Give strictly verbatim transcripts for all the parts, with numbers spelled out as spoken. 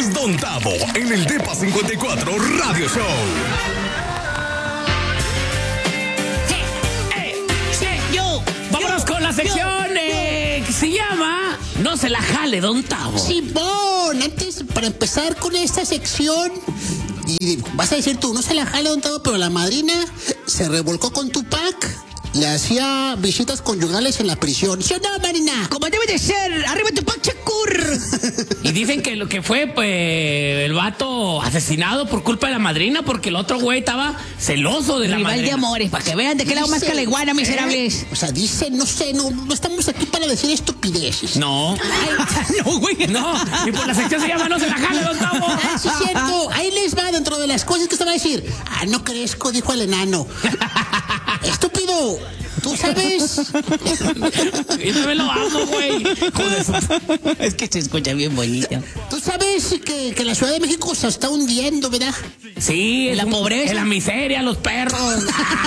Es Don Tavo en el Depa cincuenta y cuatro Radio Show. Vámonos con la sección eh, que se llama No se la jale, Don Tavo. Simón, antes, para empezar con esta sección, y vas a decir tú, no se la jale, Don Tavo, pero la madrina se revolcó con Tupac, le hacía visitas conyugales en la prisión. ¿Sí o no, Marina? Como debe de ser, arriba Tupac Shakur. Y dicen que lo que fue, pues, el vato asesinado por culpa de la madrina, porque el otro güey estaba celoso de la Rival madrina. de amores, para que vean de qué lado más que la iguana, miserables. ¿Eh? O sea, dice, no sé, no, no estamos aquí para decir estupideces. No. Ay, no, güey. No, y por la sección se llama No se la jale, Don Tavo. Ah, sí, es cierto. Ahí les va dentro de las cosas que se va a decir. Ah, no crezco, dijo el enano. Estúpido. ¿Tú sabes? Yo también lo amo, güey. Es que se escucha bien bonito. ¿Tú sabes que, que la Ciudad de México se está hundiendo, verdad? Sí, ¿En la un- pobreza? En la miseria, los perros.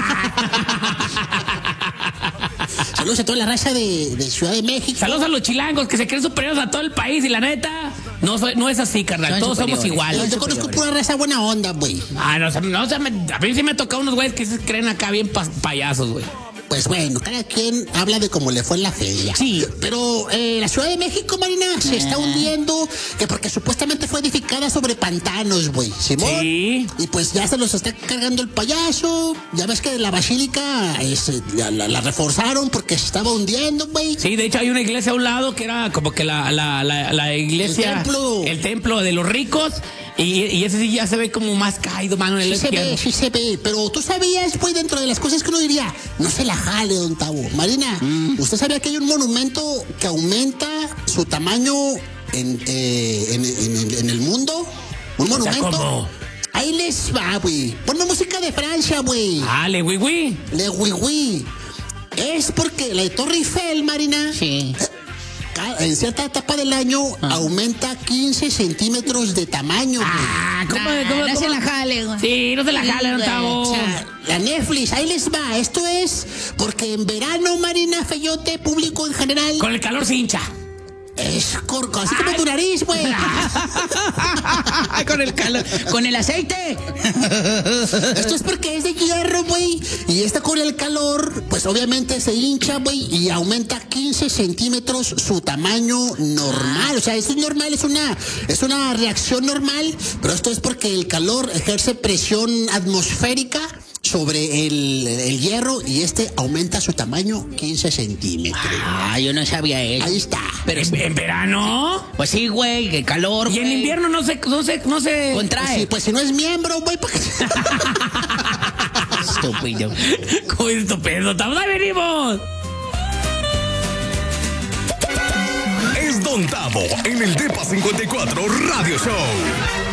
Saludos a toda la raza de, de Ciudad de México. Saludos a los chilangos que se creen superiores a todo el país y la neta, no, soy, no es así, carnal. Son Todos somos superiores. iguales. Yo conozco pura raza buena onda, güey. Ah, no, o sea, no, o sea, me- a mí sí me ha tocado unos güeyes que se creen acá bien pa- payasos, güey. Pues bueno, cada quien habla de cómo le fue en la feria. Sí. Pero eh, la Ciudad de México, Marina, se está hundiendo, que porque supuestamente fue edificada sobre pantanos, güey. ¿Simón? Sí. Y pues ya se los está cargando el payaso. Ya ves que la basílica este, la, la- la reforzaron porque se estaba hundiendo, güey. Sí, de hecho hay una iglesia a un lado que era como que la, la, la, la iglesia... El templo. El templo de los ricos. Y, y ese sí ya se ve como más caído, mano, en el Sí se izquierdo. ve, sí se ve. Pero tú sabías, güey, dentro de las cosas que uno diría, no se la jale, Don Tavo. Marina, Mm. ¿usted sabía que hay un monumento que aumenta su tamaño en, eh, en, en- en el mundo? ¿Un sea, monumento? ¿cómo? Ahí les va, güey. Ponme música de Francia, güey. Dale, güey, güey. Le oui, oui. Es porque la Torre Eiffel, Marina, Sí. ca- en cierta etapa del año aumenta quince centímetros de tamaño, güey. Ah, ¿cómo? Nah, cómo, no se cómo? la jale, güey. Sí, no se la Sí, jale, Don güey. Tavo. O sea, la Netflix, ahí les va. Esto es porque en verano, Marina, Feyote, público en general, Con el calor se hincha. es corco, así como tu nariz, güey. Con el calor, con el aceite. Esto es porque es de hierro, güey. Y esta con el calor, pues obviamente se hincha, güey, y aumenta quince centímetros su tamaño normal. O sea, esto es normal, es una, es una reacción normal, pero esto es porque el calor ejerce presión atmosférica sobre el, el hierro y este aumenta su tamaño quince centímetros. Ah, yo no sabía eso. Ahí está. Pero ¿En, en verano? pues sí, güey, el calor. Y en güey. invierno no se, no se, no se... Contrae. Sí, pues si no es miembro, güey, ¿para qué? Estúpido. Con esto pedo, estamos, ahí venimos. Es Don Tavo en el Depa cincuenta y cuatro Radio Show.